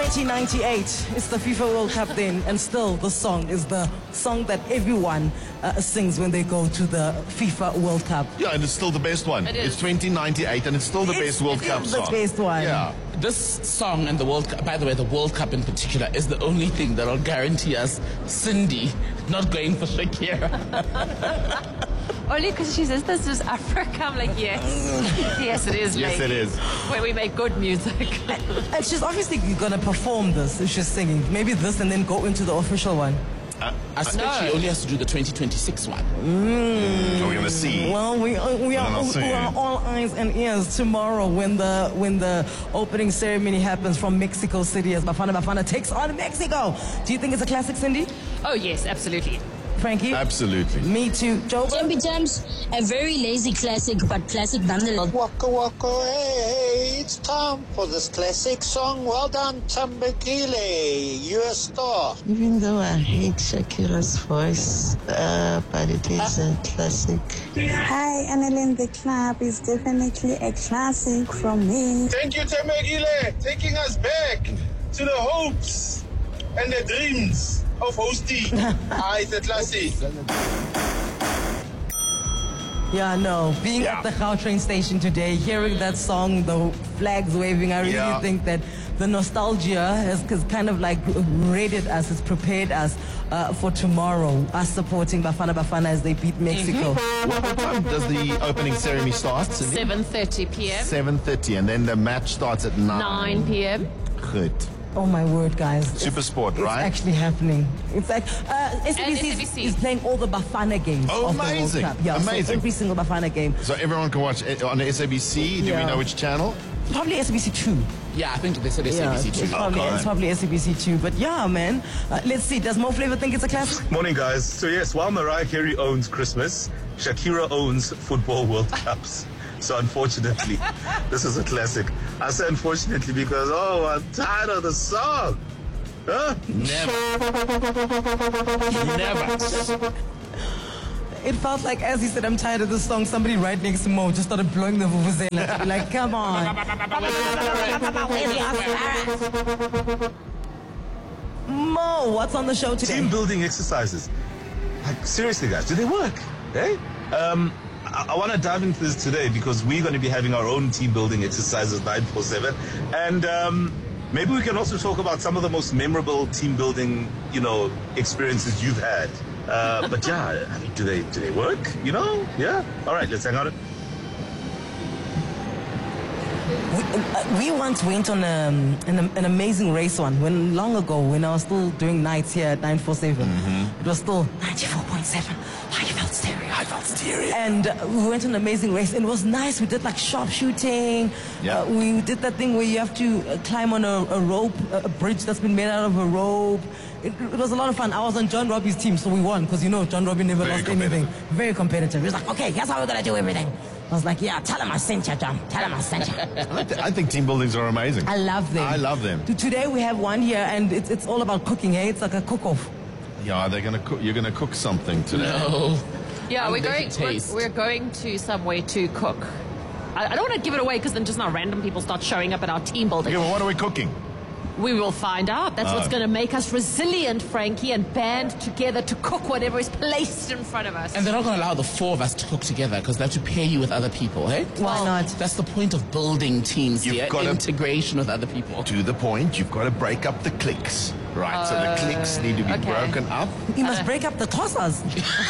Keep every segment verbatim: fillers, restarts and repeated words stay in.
nineteen ninety-eight, it's the FIFA World Cup then, and still the song is the song that everyone uh, sings when they go to the FIFA World Cup. Yeah, and it's still the best one. It is. It's twenty ninety-eight, and it's still the It's best World still Cup the song. best one. Yeah. This song and the World Cup, by the way, the World Cup in particular, is the only thing that will guarantee us Cindy not going for Shakira. Only because she says this is Africa. I'm like, yes. Yes, it is. Yes, maybe. it is. Where we make good music. And she's obviously going to perform this if she's singing. Maybe this and then go into the official one. Uh, I suspect No. she only has to do the twenty twenty-six one. mm, we're going to see. Well, we uh, we are, Well, I'll we see. are all eyes and ears tomorrow when the when the opening ceremony happens from Mexico City as Bafana Bafana takes on Mexico. Do you think it's a classic, Cindy? Oh, yes, absolutely. Frankie? Absolutely. Me too. Joe? Jumpy Jumps, a very lazy classic, but classic nonetheless. Waka waka, hey, it's time for this classic song. Well done, Tambakile. You're a star. Even though I hate Shakira's voice, uh, but it is a classic. Hi, Annalyn, the club is definitely a classic from me. Thank you, Temegile, taking us back to the hopes and the dreams of hosting. Ah, it's a classic. Yeah, no. Being Yeah. at the Gautrain station today, hearing that song, the flags waving, I really Yeah. think that the nostalgia has, has kind of like readied us, has prepared us uh, for tomorrow, us supporting Bafana Bafana as they beat Mexico. What, what time does the opening ceremony start? Cindy? seven thirty p.m. seven thirty, and then the match starts at nine. nine p.m. Good. Oh my word, guys. Super sport, It's right? actually happening. It's like uh, S A B C And is, S A B C. is playing all the Bafana games. Oh, of the World amazing. Cup. Yeah, so Amazing. every single Bafana game. So everyone can watch it on S A B C. Do Yeah. we know which channel? Probably S A B C two. Yeah, I think they said Yeah, S A B C it's too. probably, Okay. it's probably S A B C two. But yeah, man. Uh, let's see. Does Mo Flava think it's a classic? Morning, guys. So yes, while Mariah Carey owns Christmas, Shakira owns football World Cups. So unfortunately, this is a classic. I say unfortunately because, oh, I'm tired of the song. Huh? Never. Never. It felt like, as he said, I'm tired of this song, somebody right next to Mo just started blowing the vuvuzela. Like, come on. Mo, what's on the show today? Team building exercises. Like, seriously, guys, do they work? Hey? Um, I, I want to dive into this today because we're going to be having our own team building exercises nine four seven. And um, maybe we can also talk about some of the most memorable team building, you know, experiences you've had. Uh, but yeah, I mean, do they do they work? You know? Yeah? All right, let's hang on. We, uh, we once went on um, an, an amazing race one when long ago when I was still doing nights here at nine four seven. Mm-hmm. It was still ninety-four point seven. Highveld stereo. Highveld stereo. And uh, we went on an amazing race. And it was nice. We did like sharpshooting. Yeah. Uh, we did that thing where you have to uh, climb on a, a rope, a, a bridge that's been made out of a rope. It, it was a lot of fun. I was on John Robbie's team, so we won because you know John Robbie never Very lost anything. Very competitive. He was like, okay, here's how we're gonna do everything. I was like, yeah, tell him I sent you, John. Tell him I sent you. I, th- I think team buildings are amazing. I love them. I love them. T- Today we have one here, and it's it's all about cooking. Hey, it's like a cook-off. Yeah, they're gonna cook. You're gonna cook something today. No. Yeah, I'm we're there going. to taste. We're, we're going to somewhere to cook. I, I don't want to give it away because then just now random people start showing up at our team building. Okay, well, what are we cooking? We will find out. That's what's Oh. going to make us resilient, Frankie, and band together to cook whatever is placed in front of us. And they're not going to allow the four of us to cook together because they have to pair you with other people, hey? Why not? That's the point of building teams You've here, gotta- integration with other people. To the point, you've got to break up the cliques. Right, so the cliques need to be okay. broken up. You must break up the tossers.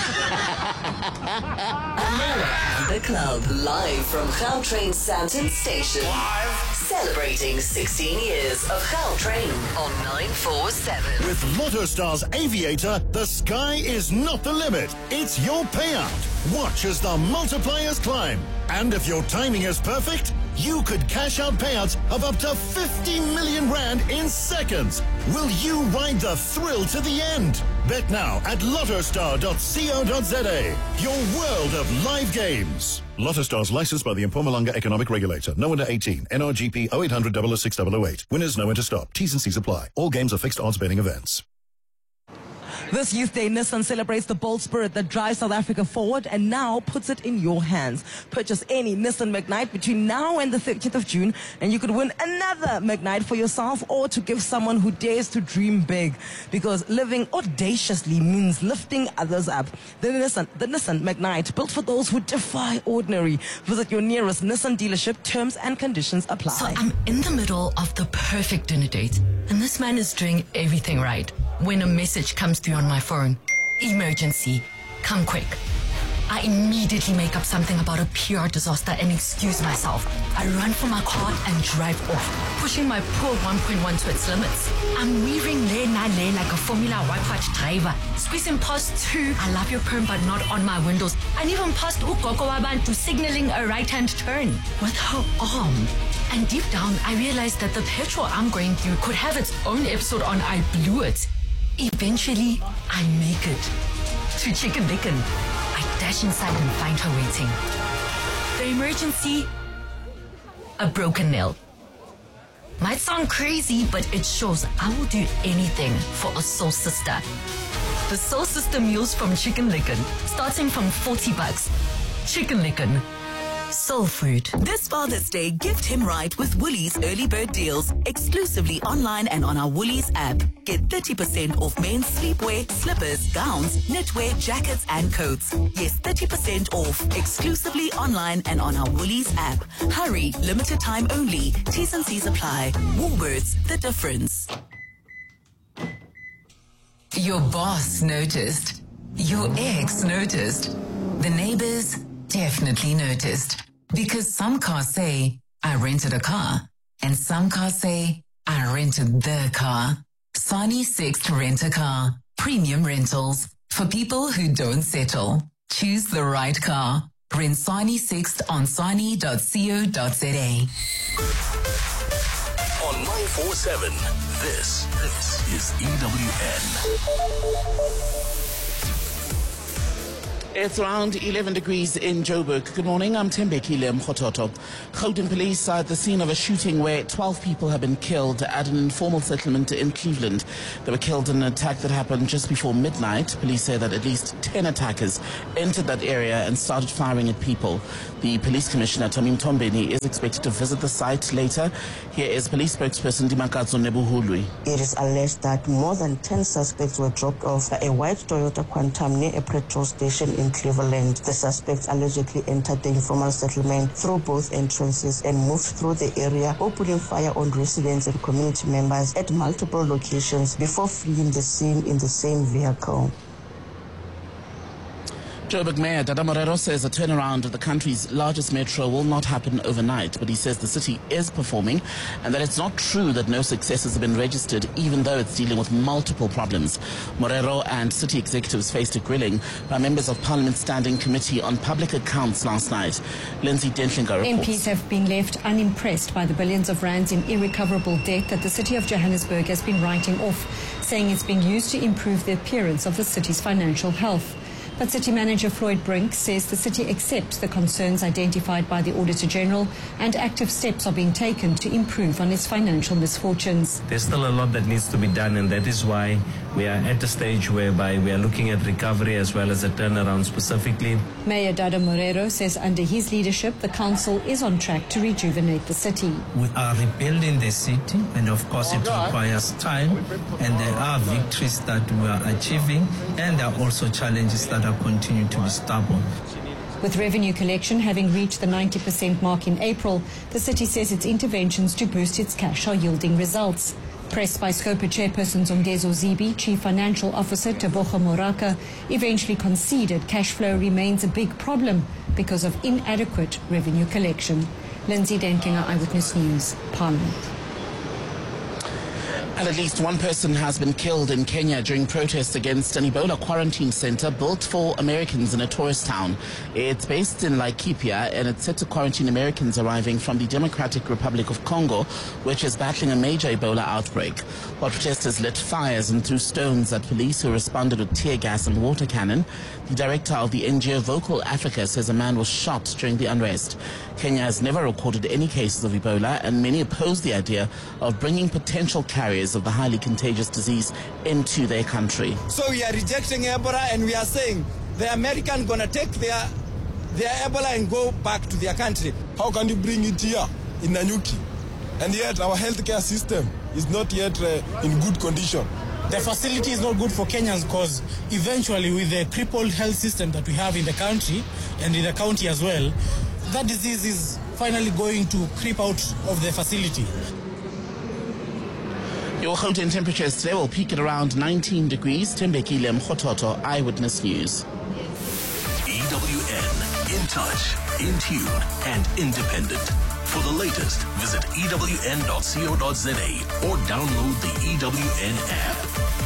The club, live from Gautrain Sandton Station. Live. Celebrating sixteen years of Gautrain on nine four seven. With LottoStar's Aviator, the sky is not the limit. It's your payout. Watch as the multipliers climb. And if your timing is perfect, you could cash out payouts of up to fifty million rand in seconds. Will you ride the thrill to the end? Bet now at lottostar dot co dot za. Your world of live games. LottoStar's licensed by the Mpumalanga Economic Regulator. No under eighteen. N R G P oh eight hundred, oh oh six, oh oh eight. Winners know when to stop. T's and C's apply. All games are fixed odds betting events. This Youth Day, Nissan celebrates the bold spirit that drives South Africa forward and now puts it in your hands. Purchase any Nissan Magnite between now and the thirtieth of June and you could win another Magnite for yourself or to give someone who dares to dream big. Because living audaciously means lifting others up. The Nissan, the Nissan Magnite, built for those who defy ordinary. Visit your nearest Nissan dealership. Terms and conditions apply. So I'm in the middle of the perfect dinner date and this man is doing everything right. When a message comes through on my phone, emergency, come quick. I immediately make up something about a P R disaster and excuse myself. I run for my car and drive off, pushing my poor one point one to its limits. I'm weaving lane na lane like a Formula One driver, squeezing past two I love your perm but not on my windows, and even past Ukoko Wabantu signaling a right-hand turn with her arm. And deep down, I realized that the petrol I'm going through could have its own episode on I Blew It. Eventually, I make it to Chicken Licken. I dash inside and find her waiting. The emergency, a broken nail. Might sound crazy, but it shows I will do anything for a soul sister. The Soul Sister meals from Chicken Licken, starting from forty bucks. Chicken Licken. Soul food. This Father's Day, gift him right with Woolies early bird deals, exclusively online and on our Woolies app. Get thirty percent off men's sleepwear, slippers, gowns, knitwear, jackets and coats. Yes, thirty percent off, exclusively online and on our Woolies app. Hurry, limited time only. T's and C's apply. Woolworths, the difference. Your boss noticed. Your ex noticed. The neighbors definitely noticed. Because some cars say, I rented a car. And some cars say, I rented the car. Sani Sixt Rent a Car. Premium rentals. For people who don't settle. Choose the right car. Rent Sani Sixt on sani dot co dot za. On nine four seven, this, this is E W N. It's around eleven degrees in Joburg. Good morning, I'm Tembeki Lem Khototo. Gauteng police are at the scene of a shooting where twelve people have been killed at an informal settlement in Cleveland. They were killed in an attack that happened just before midnight. Police say that at least ten attackers entered that area and started firing at people. The police commissioner, Tamim Tombeni, is expected to visit the site later. Here is police spokesperson Dimakatso Nebuhului. It is alleged that more than ten suspects were dropped off at a white Toyota Quantum near a petrol station in Cleveland. The suspects allegedly entered the informal settlement through both entrances and moved through the area, opening fire on residents and community members at multiple locations before fleeing the scene in the same vehicle. Joburg Mayor Dada Morero says a turnaround of the country's largest metro will not happen overnight, but he says the city is performing and that it's not true that no successes have been registered, even though it's dealing with multiple problems. Morero and city executives faced a grilling by members of Parliament's Standing Committee on Public Accounts last night. Lindsay Dentlinger reports. M Ps have been left unimpressed by the billions of rands in irrecoverable debt that the city of Johannesburg has been writing off, saying it's being used to improve the appearance of the city's financial health. But City Manager Floyd Brink says the city accepts the concerns identified by the Auditor General and active steps are being taken to improve on its financial misfortunes. There's still a lot that needs to be done, and that is why we are at the stage whereby we are looking at recovery as well as a turnaround specifically. Mayor Dada Morero says under his leadership, the council is on track to rejuvenate the city. We are rebuilding the city, and of course it requires time, and there are victories that we are achieving, and there are also challenges that continue to be stubborn. With revenue collection having reached the ninety percent mark in April, the city says its interventions to boost its cash are yielding results. Pressed by Scopa chairperson Zongezo Zibi, Chief Financial Officer Tebogo Moraka eventually conceded cash flow remains a big problem because of inadequate revenue collection. Lindsay Dentlinger, Eyewitness News, Parliament. And at least one person has been killed in Kenya during protests against an Ebola quarantine center built for Americans in a tourist town. It's based in Laikipia and it's set to quarantine Americans arriving from the Democratic Republic of Congo, which is battling a major Ebola outbreak. While protesters lit fires and threw stones at police who responded with tear gas and water cannon, the director of the N G O Vocal Africa says a man was shot during the unrest. Kenya has never recorded any cases of Ebola, and many oppose the idea of bringing potential carriers carriers of the highly contagious disease into their country. So we are rejecting Ebola, and we are saying the American going to take their, their Ebola and go back to their country. How can you bring it here in Nanyuki? And yet our healthcare system is not yet uh, in good condition. The facility is not good for Kenyans because eventually with the crippled health system that we have in the country and in the county as well, that disease is finally going to creep out of the facility. Your Gauteng temperatures today will peak at around nineteen degrees. Tembekile Mkhototo, Eyewitness News. E W N, in touch, in tune, and independent. For the latest, visit E W N dot co dot za or download the E W N app.